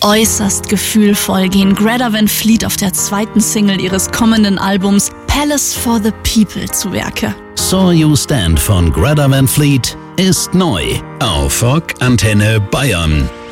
Äußerst gefühlvoll gehen Greta Van Fleet auf der zweiten Single ihres kommenden Albums Palace for the People zu Werke. Saw You Stand von Greta Van Fleet ist neu auf Rock Antenne Bayern.